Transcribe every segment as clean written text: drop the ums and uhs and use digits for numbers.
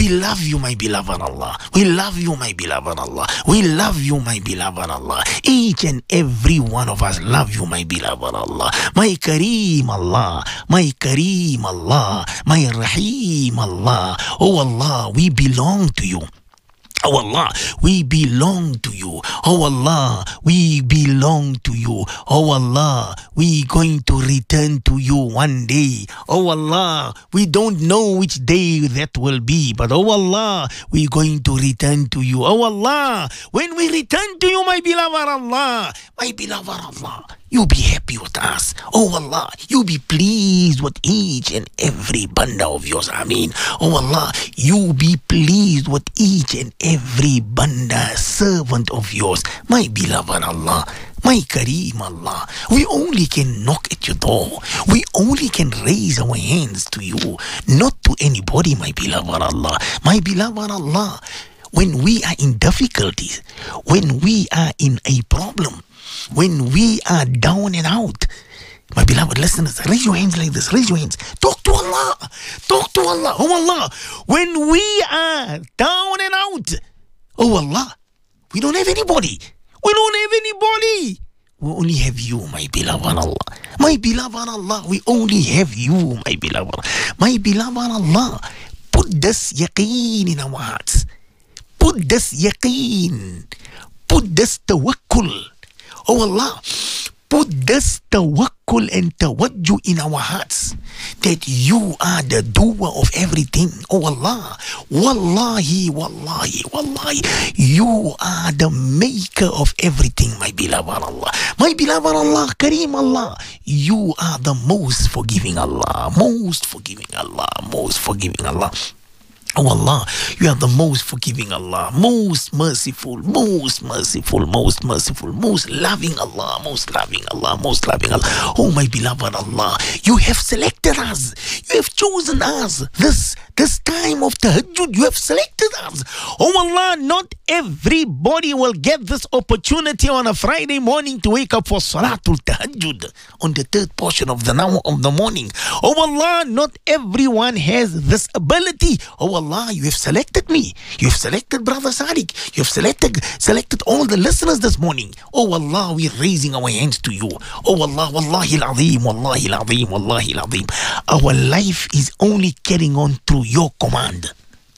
We love you, my beloved Allah. We love you, my beloved Allah. We love you, my beloved Allah. Each and every one of us love you, my beloved Allah. My Kareem Allah, my Kareem Allah, my Rahim Allah. Oh Allah, we belong to you. Oh Allah, we belong to you. Oh Allah, we belong to you. Oh Allah, we going to return to you one day. Oh Allah, we don't know which day that will be, but oh Allah, we going to return to you. Oh Allah, when we return to you, my beloved Allah, my beloved Allah, you be happy with us. Oh Allah, you be pleased with each and every banda of yours. Ameen. Oh Allah, you be pleased with each and every banda servant of yours. My beloved Allah, my Kareem Allah, we only can knock at your door. We only can raise our hands to you, not to anybody, my beloved Allah. My beloved Allah, when we are in difficulties, when we are in a problem, when we are down and out, my beloved listeners, raise your hands like this. Raise your hands. Talk to Allah. Talk to Allah. Oh Allah, when we are down and out, oh Allah, we don't have anybody. We don't have anybody. We only have you, my beloved Allah. My beloved Allah, we only have you, my beloved. My beloved Allah, put this yaqeen in our hearts. Put this yaqeen. Put this tawakkul. Oh Allah, put this tawakkul and tawajjuh in our hearts, that you are the doer of everything. Oh Allah, wallahi, wallahi, wallahi, you are the maker of everything, my beloved Allah. My beloved Allah, Kareem Allah, you are the most forgiving Allah, most forgiving Allah, most forgiving Allah. Oh Allah, you are the most forgiving Allah, most merciful, most merciful, most merciful, most loving Allah, most loving Allah, most loving Allah. Oh my beloved Allah, you have selected us. You have chosen us. This time of tahajjud, you have selected us. Oh Allah, not everybody will get this opportunity on a Friday morning to wake up for Salatul Tahajjud on the third portion of the morning. Oh Allah, not everyone has this ability. Oh Allah, you have selected me. You have selected Brother Sadiq. You have selected all the listeners this morning. Oh Allah, we are raising our hands to you. Oh Allah, wallahi al-azim, wallahi al-azim, wallahi al-azim. Our life is only carrying on through your command.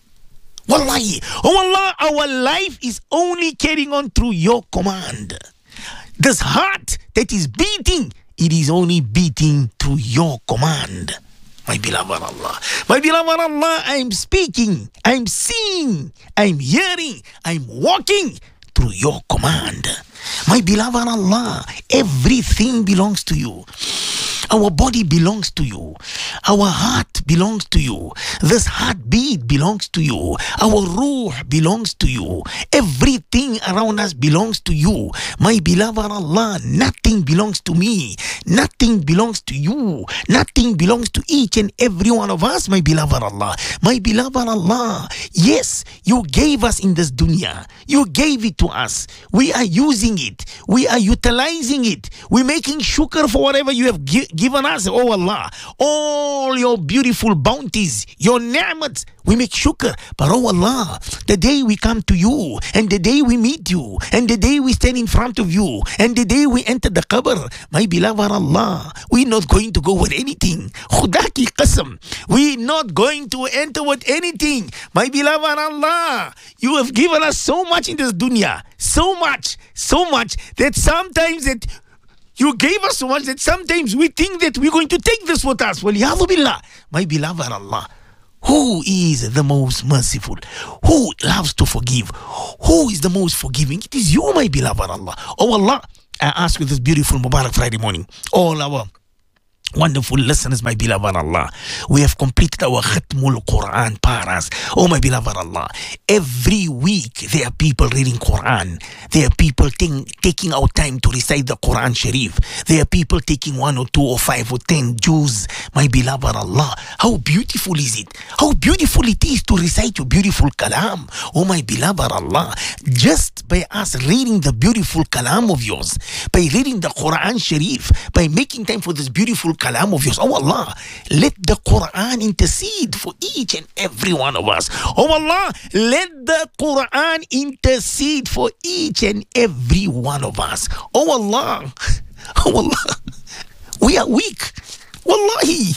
Wallahi. Oh Allah, our life is only carrying on through your command. This heart that is beating, it is only beating through your command. My beloved Allah, my beloved Allah, I'm speaking, I'm seeing, I'm hearing, I'm walking through your command. My beloved Allah, everything belongs to you. Our body belongs to you. Our heart belongs to you. This heartbeat belongs to you. Our ruh belongs to you. Everything around us belongs to you. My beloved Allah, nothing belongs to me. Nothing belongs to you. Nothing belongs to each and every one of us, my beloved Allah. My beloved Allah, yes, you gave us in this dunya. You gave it to us. We are using it. We are utilizing it. We're making shukr for whatever you have given us, oh Allah. All your beautiful bounties, your ni'mats, we make shukr. But oh Allah, the day we come to you, and the day we meet you, and the day we stand in front of you, and the day we enter the qabr, my beloved Allah, we're not going to go with anything. Khuda ki qasam, we're not going to enter with anything. My beloved Allah, you have given us so much in this dunya, so much that sometimes that you gave us so much that sometimes we think that we're going to take this with us. Waliyadu billah. My beloved Allah, who is the most merciful? Who loves to forgive? Who is the most forgiving? It is you, my beloved Allah. Oh Allah, I ask you this beautiful Mubarak Friday morning, all our wonderful listeners, my beloved Allah, we have completed our Khatmul Quran paras. Oh my beloved Allah, every week there are people reading Quran. There are people taking our time to recite the Quran Sharif. There are people taking 1 or 2 or 5 or 10 juz. My beloved Allah, how beautiful is it? How beautiful it is to recite your beautiful kalam. Oh my beloved Allah, just by us reading the beautiful kalam of yours, by reading the Quran Sharif, by making time for this beautiful kalam of yours. Oh Allah, let the Quran intercede for each and every one of us. Oh Allah, let the Quran intercede for each and every one of us. Oh Allah, oh Allah, we are weak. Wallahi,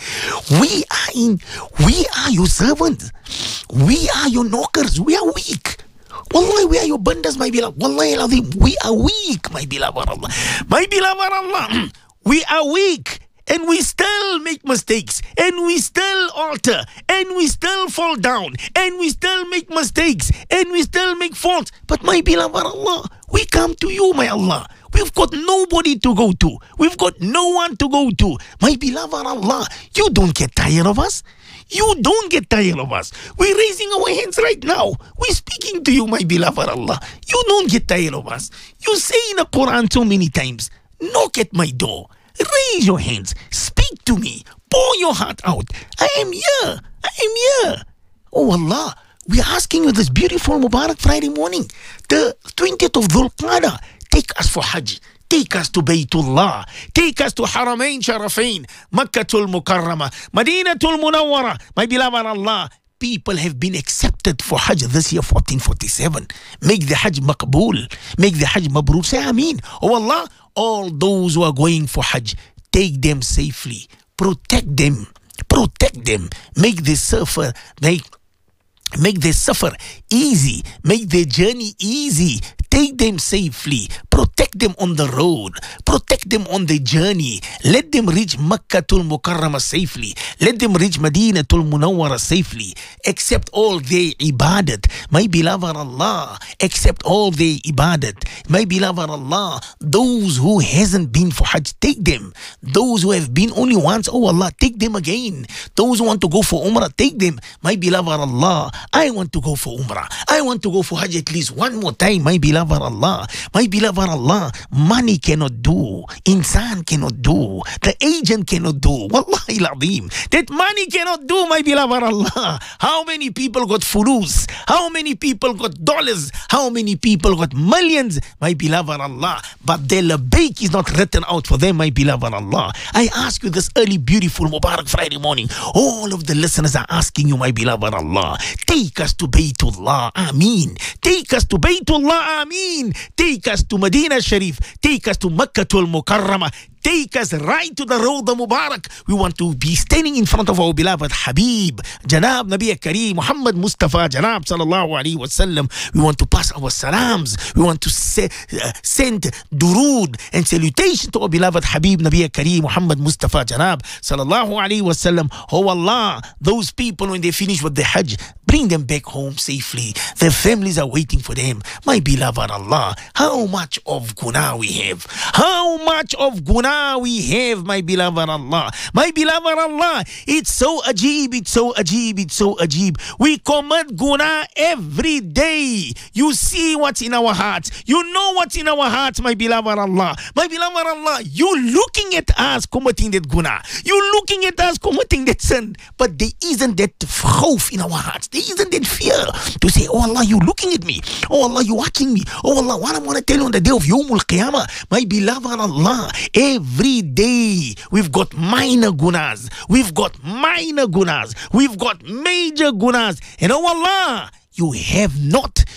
we are your servants. We are your knockers. We are weak. Wallahi, we are your banders, my beloved. Wallahi al-Azim, we are weak, my beloved Allah. My beloved Allah, we are weak. And we still make mistakes, and we still alter, and we still fall down, and we still make mistakes, and we still make faults. But my beloved Allah, we come to you, my Allah. We've got nobody to go to. We've got no one to go to. My beloved Allah, you don't get tired of us. You don't get tired of us. We're raising our hands right now. We're speaking to you, my beloved Allah. You don't get tired of us. You say in the Quran so many times, knock at my door. Raise your hands. Speak to me. Pour your heart out. I am here. I am here. Oh Allah, we are asking you this beautiful Mubarak Friday morning, the 20th of Dhul Qa'dah. Take us for Hajj. Take us to Baytullah. Take us to Haramain Sharafain, Makkatul Mukarramah, Madinatul Munawwara. My beloved Allah, people have been accepted for Hajj this year, 1447. Make the Hajj maqbool. Make the Hajj mabrur. Say Ameen. Oh Allah, all those who are going for Hajj, take them safely. Protect them. Protect them. Make the suffer. Make their suffer easy. Make their journey easy. Take them safely. Protect them on the road. Protect them on the journey. Let them reach Makkatul Mukarramah safely. Let them reach Madinatul Munawwara safely. Accept all their ibadat. My beloved Allah, accept all their ibadat. My beloved Allah, those who hasn't been for Hajj, take them. Those who have been only once, oh Allah, take them again. Those who want to go for Umrah, take them. My beloved Allah, I want to go for Umrah. I want to go for Hajj at least one more time, my beloved Allah. My beloved Allah, money cannot do. Insan cannot do. The agent cannot do. Wallahi al-Azim. That money cannot do, my beloved Allah. How many people got fulus? How many people got dollars? How many people got millions, my beloved Allah? But their labbaik is not written out for them, my beloved Allah. I ask you this early, beautiful Mubarak Friday morning. All of the listeners are asking you, my beloved Allah, take us to Baytullah, Ameen. Take us to Baytullah, Ameen. Take us to Medina Sharif. Take us to Makkatul Mukarramah. Take us right to the Road Mubarak. We want to be standing in front of our beloved Habib, Janab Nabi Kareem, Muhammad Mustafa, Janab Sallallahu Alaihi Wasallam. We want to pass our salams. We want to send durood and salutation to our beloved Habib Nabi Kareem, Muhammad Mustafa, Janab Sallallahu Alaihi Wasallam. Oh Allah, those people when they finish with the Hajj, bring them back home safely. Their families are waiting for them. My beloved Allah, how much of guna we have. How much of guna we have, my beloved Allah. My beloved Allah, it's so ajib, it's so ajib, it's so ajib. We commit guna every day. You see what's in our hearts. You know what's in our hearts, my beloved Allah. My beloved Allah, you looking at us committing that guna. You looking at us committing that sin. But there isn't that khawf in our hearts. There isn't that fear to say, oh Allah, you looking at me. Oh Allah, you watching me. Oh Allah, what I'm going to tell you on the day of Yawmul Qiyamah. My beloved Allah, every day we've got minor gunas. We've got minor gunas. We've got major gunas. And oh Allah, you have not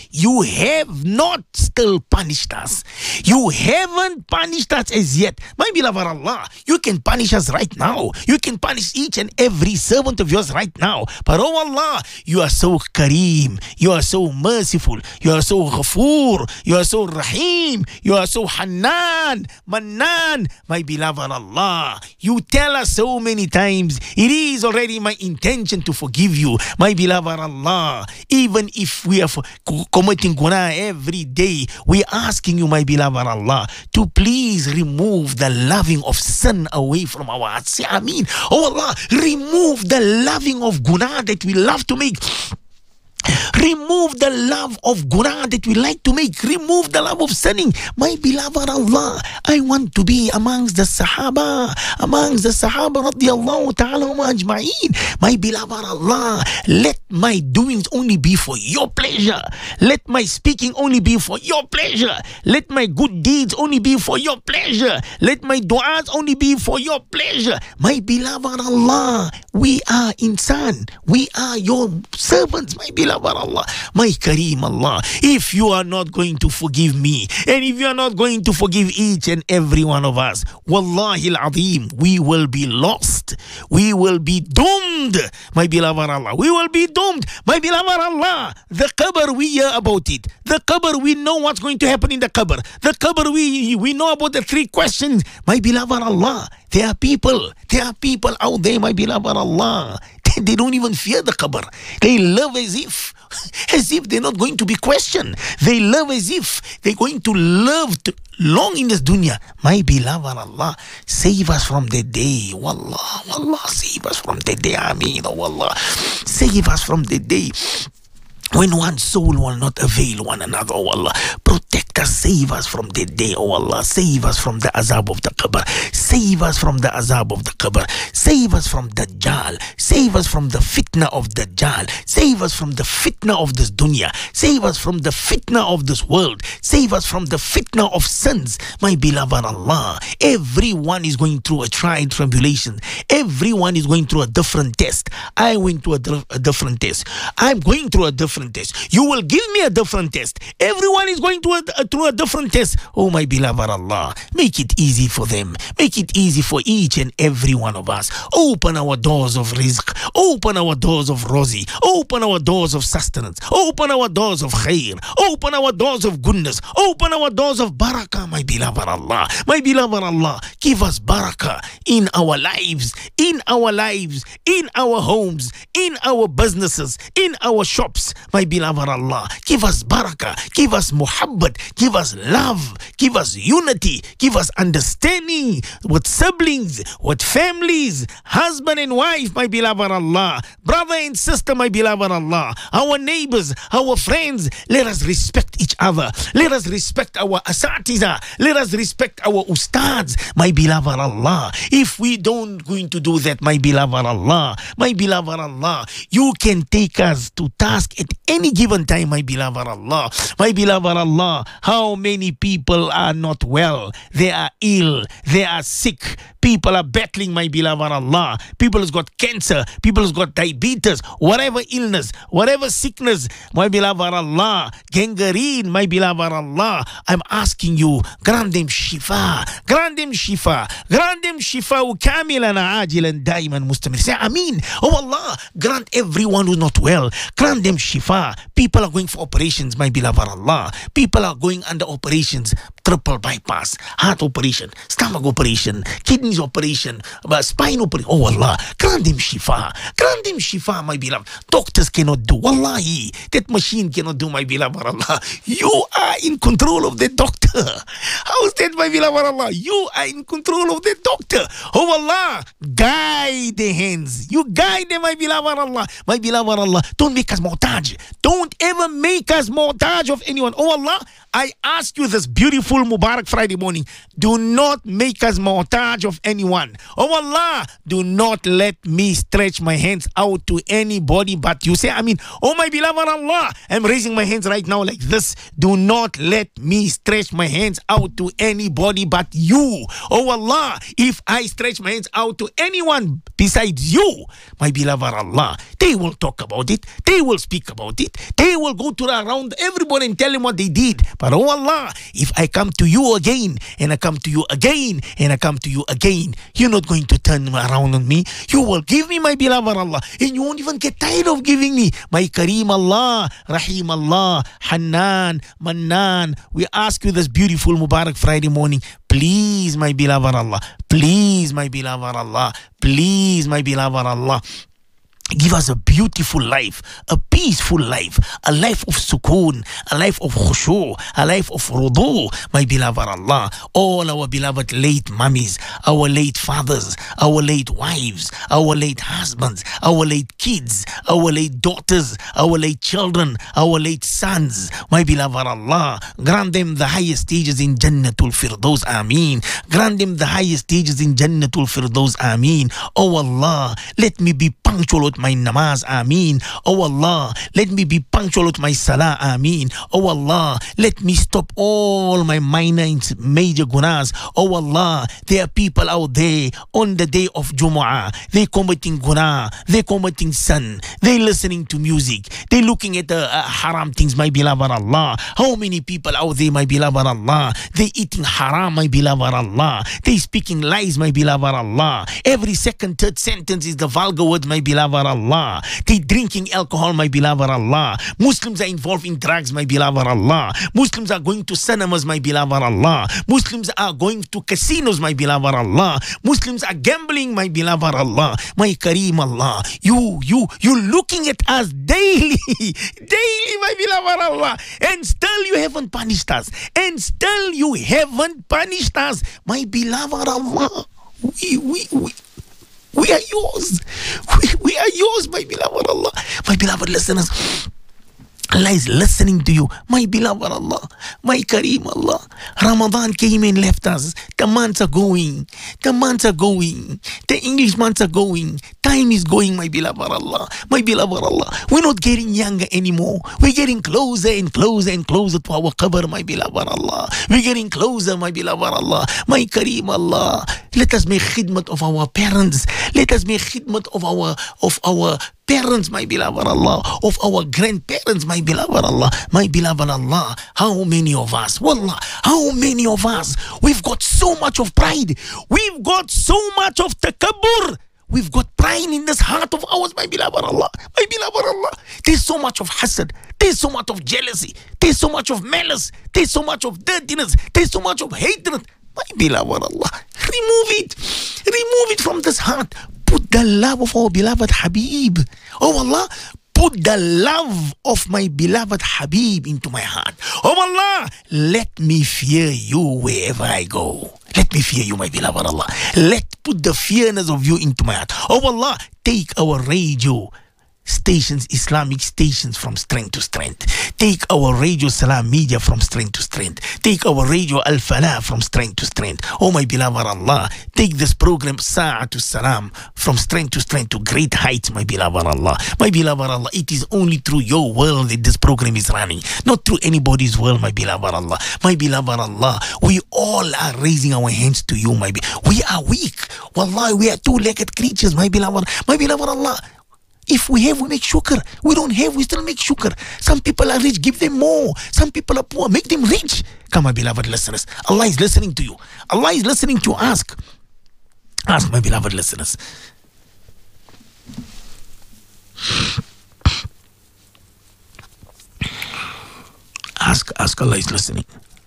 still punished us. You haven't punished us as yet. My beloved Allah, you can punish us right now. You can punish each and every servant of yours right now. But oh Allah, you are so Kareem. You are so merciful. You are so Ghafoor. You are so Rahim. You are so Hannan, Mannan. My beloved Allah, you tell us so many times, it is already my intention to forgive you. My beloved Allah, even if we are committing guna every day, we are asking you, my beloved Allah, to please remove the loving of sin away from our hearts. Say Ameen. Oh Allah, remove the loving of guna that we love to make. Remove the love of guna that we like to make. Remove the love of sinning. My beloved Allah, I want to be amongst the Sahaba radiallahu ta'ala ajma'een. My beloved Allah, let my doings only be for your pleasure. Let my speaking only be for your pleasure. Let my good deeds only be for your pleasure. Let my du'as only be for your pleasure. My beloved Allah, we are insan. We are your servants, my beloved Allah. My Kareem Allah, if you are not going to forgive me, and if you are not going to forgive each and every one of us, Wallahi al-Azim, we will be lost. We will be doomed, my beloved Allah. We will be doomed, my beloved Allah. The qabr, we hear about it. The qabr, we know what's going to happen in the qabr. The qabr, we know about the three questions, my beloved Allah. There are people out there, my beloved Allah. They don't even fear the qabr. They live as if they're not going to be questioned. They live as if they're going to live long in this dunya. My beloved Allah, save us from the day. Wallah, wallah, save us from the day. Ameen, oh Allah. Save us from the day when one soul will not avail one another, oh Allah. Protect us, save us from the day, oh Allah. Save us from the azab of the qabr. Save us from the azab of the qabr. Save us from Dajjal. Save us from the fitna of Dajjal. Save us from the fitna of this dunya. Save us from the fitna of this world. Save us from the fitna of sins, my beloved Allah. Everyone is going through a trial tribulation. Everyone is going through a different test. I went through a different test. I'm going through a different test. You will give me a different test. Everyone is going through a different test. Oh, my beloved Allah, make it easy for them. Make it easy for each and every one of us. Open our doors of rizq. Open our doors of rozi. Open our doors of sustenance. Open our doors of khair. Open our doors of goodness. Open our doors of barakah, my beloved Allah. My beloved Allah, give us barakah in our lives, in our lives, in our homes, in our businesses, in our shops. My beloved Allah, give us barakah, give us muhabbat, give us love, give us unity, give us understanding with siblings, with families, husband and wife, my beloved Allah, brother and sister, my beloved Allah, our neighbors, our friends. Let us respect each other. Let us respect our asatiza. Let us respect our ustads, my beloved Allah. If we don't going to do that, my beloved Allah, you can take us to task at any given time, my beloved Allah. My beloved Allah, how many people are not well? They are ill. They are sick. People are battling, my beloved Allah. People has got cancer. People has got diabetes. Whatever illness, whatever sickness, my beloved Allah. Gangrene, my beloved Allah. I'm asking you, grant them shifa. Grant them shifa. Grant them shifa kamilan ajilan daiman mustamir. Say Ameen. Oh Allah, grant everyone who's not well. Grant them shifa. People are going for operations, my beloved Allah. People are going under operations. Triple bypass, heart operation, stomach operation, kidneys operation, spine operation. Oh Allah, grant them shifa. Grant them shifa, my beloved. Doctors cannot do. Wallahi, that machine cannot do, my beloved Allah. You are in control of the doctor. How is that, my beloved Allah? You are in control of the doctor. Oh Allah, guide the hands. You guide them, my beloved Allah. My beloved Allah, don't make us muhtaj. Don't ever make us muhtaj of anyone. Oh Allah, I ask you this beautiful Mubarak Friday morning, do not make us muhtaj of anyone. Oh Allah, do not let me stretch my hands out to anybody but you. Say, I mean, oh my beloved Allah, I'm raising my hands right now like this. Do not let me stretch my hands out to anybody but you. Oh Allah, if I stretch my hands out to anyone besides you, my beloved Allah, they will talk about it. They will speak about it. They will go to around everybody and tell them what they did. But oh Allah, if I come to you again, and I come to you again, and I come to you again, you're not going to turn around on me. You will give me, my beloved Allah, and you won't even get tired of giving me. My Kareem Allah, Rahim Allah, Hannan, Mannan, we ask you this beautiful Mubarak Friday morning, please, my beloved Allah, please, my beloved Allah, please, my beloved Allah, give us a beautiful life, a peaceful life, a life of sukoon, a life of khushu, a life of rudu, my beloved Allah. All our beloved late mummies, our late fathers, our late wives, our late husbands, our late kids, our late daughters, our late children, our late sons, my beloved Allah. Grant them the highest stages in Jannatul Firdaus, Ameen. Grant them the highest stages in Jannatul Firdaus, Ameen. Oh Allah, let me be punctual with with my namaz, ameen. Oh Allah, let me be punctual with my salah, ameen. Oh Allah, let me stop all my minor and major gunas. Oh Allah, there are people out there on the day of Jumu'ah, they committing guna, they committing sin, they listening to music, they looking at the haram things, my beloved Allah. How many people out there, my beloved Allah, they eating haram, my beloved Allah, they speaking lies, my beloved Allah. Every second, third sentence is the vulgar word, my beloved Allah. They drinking alcohol, my beloved Allah. Muslims are involved in drugs, my beloved Allah. Muslims are going to cinemas, my beloved Allah. Muslims are going to casinos, my beloved Allah. Muslims are gambling, my beloved Allah. My Kareem Allah, you looking at us daily, daily, my beloved Allah, and still you haven't punished us, and still you haven't punished us, my beloved Allah. We are yours. We are yours, my beloved Allah. My beloved listeners, Allah is listening to you, my beloved Allah, my Kareem Allah. Ramadan came and left us. The months are going. The months are going. The English months are going. Time is going, my beloved Allah. My beloved Allah. We're not getting younger anymore. We're getting closer and closer and closer to our qabr, my beloved Allah. We're getting closer, my beloved Allah. My Kareem Allah. Let us make khidmat of our parents. Let us make khidmat of our parents, my beloved Allah, of our grandparents, my beloved Allah, my beloved Allah. How many of us, wallah, how many of us, we've got so much of pride, we've got so much of takabbur, we've got pride in this heart of ours, my beloved Allah, my beloved Allah. There's so much of hasad, there's so much of jealousy, there's so much of malice, there's so much of dirtiness, there's so much of hatred, my beloved Allah. Remove it from this heart. Put the love of our beloved Habib. Oh Allah, put the love of my beloved Habib into my heart. Oh Allah, let me fear you wherever I go. Let me fear you, my beloved Allah. Put the fearness of you into my heart. Oh Allah, take our radio stations, Islamic stations, from strength to strength. Take our Radio Salam Media from strength to strength. Take our Radio Al Falah from strength to strength. Oh my beloved Allah, take this program Sa'atul Salam from strength to strength to great heights, my beloved Allah. My beloved Allah, it is only through your will that this program is running, not through anybody's will, my beloved Allah. My beloved Allah, we all are raising our hands to you, we are weak. Wallahi, we are two-legged creatures, my beloved Allah. If we have, we make shukr. We don't have, we still make shukr. Some people are rich, give them more. Some people are poor, make them rich. Come, my beloved listeners. Allah is listening to you. Allah is listening to you. Ask, my beloved listeners. Ask, Allah is listening.